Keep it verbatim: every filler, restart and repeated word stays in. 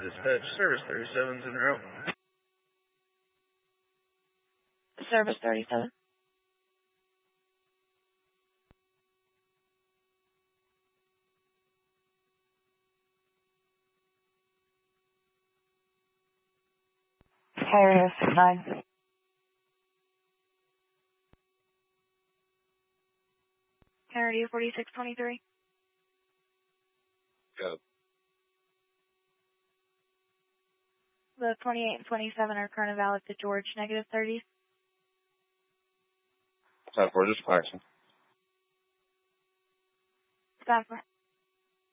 Dispatch service thirty-seven's in route. Service thirty-seven. Carrier six nine. Carrier forty-six twenty-three. Go. The twenty-eight and twenty-seven are current and valid to George, negative thirties. Time for just action. Stop.